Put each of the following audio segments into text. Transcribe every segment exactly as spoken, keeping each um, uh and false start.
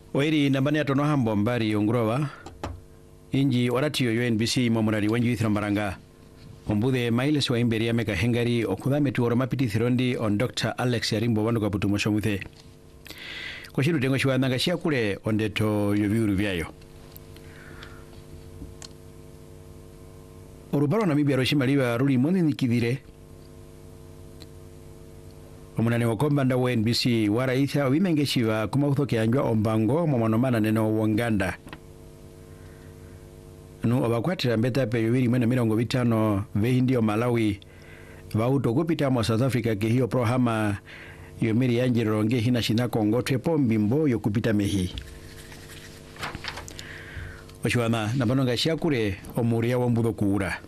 Oiri nambani atono hambo mbari yongurova inji waratiyo yo N B C momurari wanju ithira mbaranga ombudhe mailes wa imberi ya meka hengari okudha metu oro mapiti thirondi on Doctor Alex Yarimbo wandu kaputu moshomuthe kwa shiru tengo shiwa nanga shia kule ondeto yoviuru vyayo orubaro na mibi aroshima liwa ruli mwani nikidhire omunane wakombanda wa N B C waraitha wimengeshiva kumakuthoke anjwa ombango mwanomana neno wonganda nu obakwatira mbeta pe yubiri mwena mirongo vitano vehindio Malawi vauto kupita mwa South Africa ke hiyo prohama yomiri yanji ronge hina shina Kongo twepo mbimbo yokupita mehi oshiwana nabanonga shiakure omuria wambudo kuura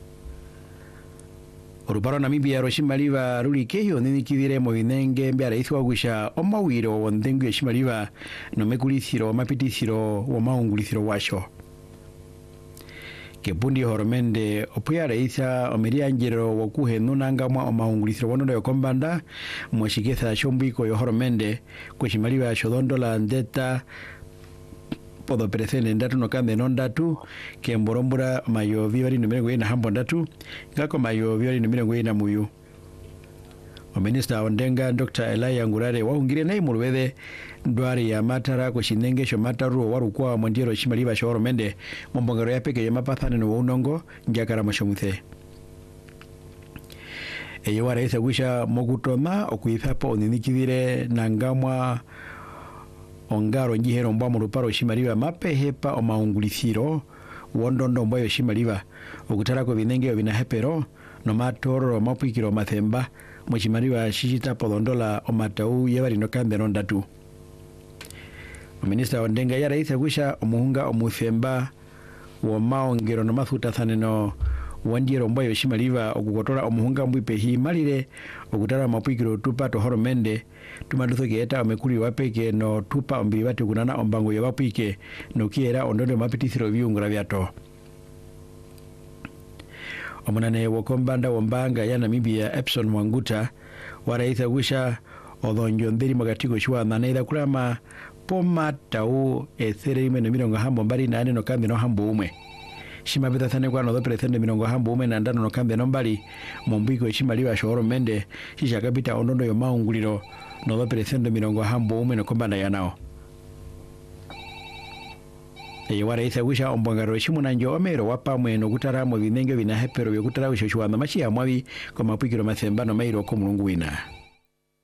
oruparo Namibia roshimaliva ruli keyo nini kidire mo binenge mbyara ithwa gusha omawiro wondengu yeshimaliva no mekulithiro mapitithiro wa maungulithiro washo kepundi horomende opuyara itha omeria njero wakuhe nunanga mwa omaungulithiro wonondo yokombanda mwashiketha shombiko yo horomende kweshimaliva shodondola ndeta podo perecene ndatu no kande non datu ke mborombura mayo viori no mirengo ina hambo ndatu ngako mayo viori no mirengo ina muyu o minister ondenga Doctor Elaya Ngurare waungire nayi mulwede ndwari ya matara ko shinenge sho mataru warukwa mondiro shimaliba shoro mende mombongero ya peke yamapathane no unongo njakara mashomuthe eyo waraisa gusha mogutoma okuifapo oninikivire nangamwa ongaro njihero mbwa muruparo shimaliba mapehepa omaungulithiro wondondo mbwa yo shimaliba okutarako binenge binahepero no matoro mapwikiro mathemba mwishimaliba shishita podondola omatau yebari no kande nondatu Minister ondenga ya raisa gusha omuhunga omuthemba wa maongero no mafuta thaneno wanjiro mbwa yo shimaliba okukotora omuhunga mbwipe hi malire okutara mapwikiro tupa to horomende tumadutho geeta omekuli wapeke no tupa ombiri bati kunana ombango yabapwike no kiera ondondo mapitithiro biungura byato omunane wakombanda wombanga ya Namibia Epson Mwanguta waraitha gusha odonjo ndiri magatiko shwa naneida kulama poma tau ethere ime no mirongo hambo mbali nane no kambe no hambo umwe shima beta thane kwa no do presende mirongo hambo umwe na ndano no kambe no mbali mombiko shimaliwa shoro mende shisha kapita ondondo yo maunguliro no do presende mirongo hambo umwe no kombanda ya nao eyo waraitha gusha ombongaro shimunanjo omero wapamwe no kutaramo binenge binahepero byo kutara ushoshwa na machi ya mwabi kwa mapwikiro mathemba no mairo ko mulungu wina